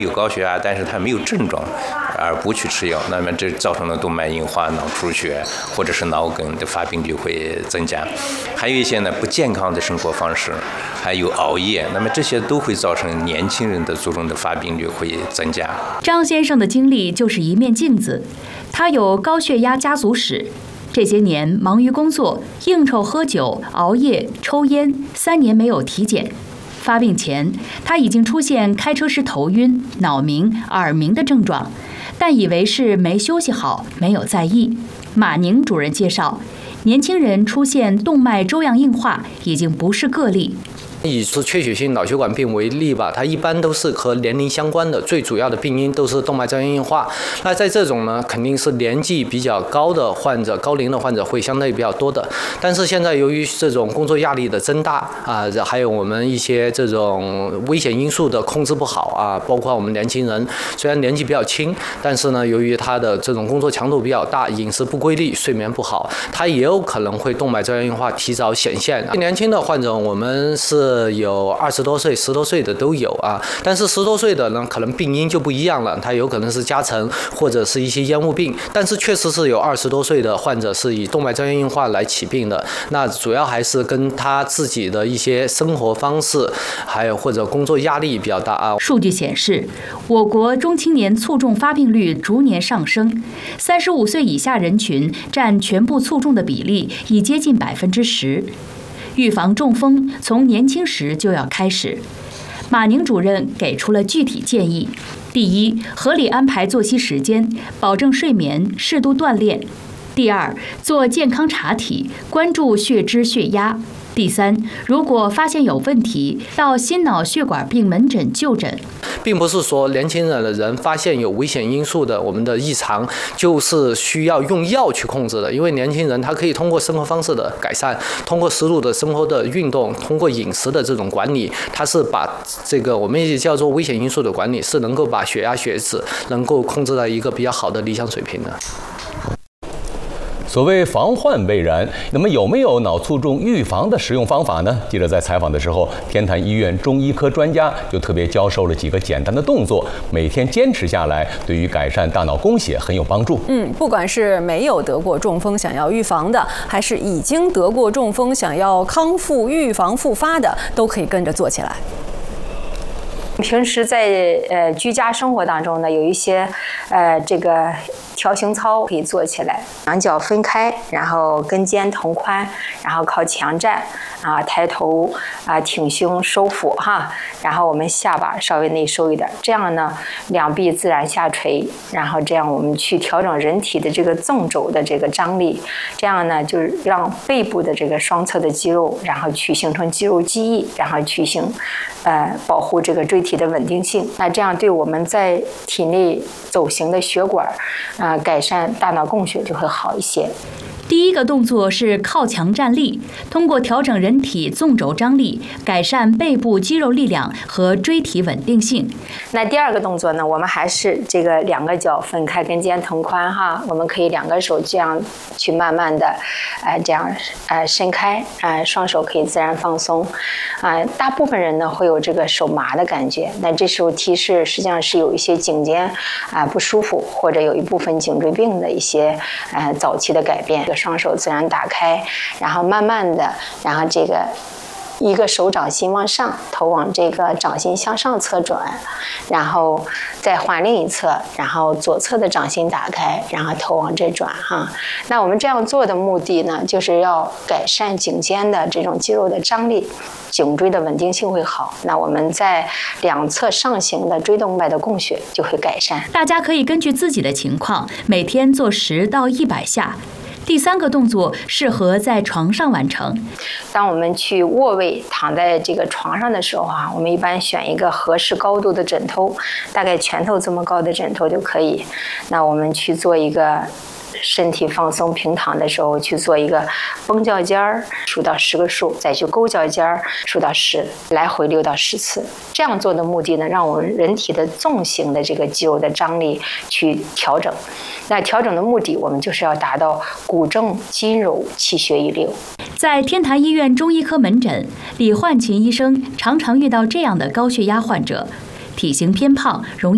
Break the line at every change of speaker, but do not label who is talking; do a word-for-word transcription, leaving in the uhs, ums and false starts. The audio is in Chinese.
有高血压，但是他没有症状，而不去吃药，那么这造成了动脉硬化、脑出血或者是脑梗的发病率会增加。还有一些呢不健康的生活方式，还有熬夜，那么这些都会造成年轻人的卒中的发病率会增加。
张先生的经历就是一面镜子，他有高血压家族史。这些年忙于工作，应酬、喝酒、熬夜、抽烟，三年没有体检。发病前，他已经出现开车时头晕、脑鸣、耳鸣的症状，但以为是没休息好，没有在意。马宁主任介绍，年轻人出现动脉粥样硬化已经不是个例。
以缺血性脑血管病为例吧，它一般都是和年龄相关的，最主要的病因都是动脉粥样硬化。那在这种呢，肯定是年纪比较高的患者、高龄的患者会相对比较多的。但是现在由于这种工作压力的增大啊，还有我们一些这种危险因素的控制不好啊，包括我们年轻人虽然年纪比较轻，但是呢，由于他的这种工作强度比较大，饮食不规律，睡眠不好，他也有可能会动脉粥样硬化提早显现。年轻的患者，我们是有二十多岁、十多岁的都有啊，但是十多岁的呢，可能病因就不一样了，他有可能是家尘或者是一些烟雾病，但是确实是有二十多岁的患者是以动脉粥样硬化来起病的。那主要还是跟他自己的一些生活方式，还有或者工作压力比较大啊。
数据显示，我国中青年卒中发病率逐年上升，三十五岁以下人群占全部卒中的比例已接近百分之十。预防中风从年轻时就要开始。马宁主任给出了具体建议：第一，合理安排作息时间，保证睡眠，适度锻炼；第二，做健康查体，关注血脂、血压；第三，如果发现有问题，到心脑血管病门诊就诊。
并不是说年轻人的人发现有危险因素的我们的异常就是需要用药去控制的，因为年轻人他可以通过生活方式的改善，通过适度的生活的运动，通过饮食的这种管理，他是把这个我们也叫做危险因素的管理，是能够把血压血脂能够控制在一个比较好的理想水平的。
所谓防患未然，那么有没有脑卒中预防的实用方法呢？记者在采访的时候，天坛医院中医科专家就特别教授了几个简单的动作，每天坚持下来，对于改善大脑供血很有帮助。
嗯，不管是没有得过中风想要预防的，还是已经得过中风想要康复预防复发的，都可以跟着做起来。
平时在呃居家生活当中呢，有一些呃这个条形操可以做起来，两脚分开，然后跟肩同宽，然后靠墙站啊，抬头啊，挺胸收腹哈，然后我们下巴稍微内收一点，这样呢两臂自然下垂，然后这样我们去调整人体的这个纵轴的这个张力，这样呢就是让背部的这个双侧的肌肉，然后去形成肌肉记忆，然后去形呃保护这个椎体的稳定性。那这样对我们在体内走行的血管啊、呃，改善大脑供血就会好一些。
第一个动作是靠墙站立，通过调整人体纵轴张力，改善背部肌肉力量和椎体稳定性。
那第二个动作呢，我们还是这个两个脚分开，跟肩同宽哈，我们可以两个手这样去慢慢的，呃，这样呃伸开，呃，双手可以自然放松，啊、呃，大部分人呢会有这个手麻的感觉，那这时候提示实际上是有一些颈肩啊、呃、不舒服，或者有一部分颈椎病的一些呃早期的改变。双手自然打开，然后慢慢的，然后这个一个手掌心往上，头往这个掌心向上侧转，然后再换另一侧，然后左侧的掌心打开，然后头往这转哈。那我们这样做的目的呢，就是要改善颈肩的这种肌肉的张力，颈椎的稳定性会好。那我们在两侧上行的椎动脉的供血就会改善。
大家可以根据自己的情况，每天做十到一百下。第三个动作适合在床上完成。
当我们去卧位躺在这个床上的时候啊，我们一般选一个合适高度的枕头，大概拳头这么高的枕头就可以。那我们去做一个身体放松平躺的时候，去做一个绷脚尖儿，数到十个数，再去勾脚尖儿，数到十，来回六到十次。这样做的目的呢，让我们人体的纵行的这个肌肉的张力去调整。那调整的目的，我们就是要达到骨正筋柔、气血一流。
在天坛医院中医科门诊，李焕琴医生常常遇到这样的高血压患者，体型偏胖，容易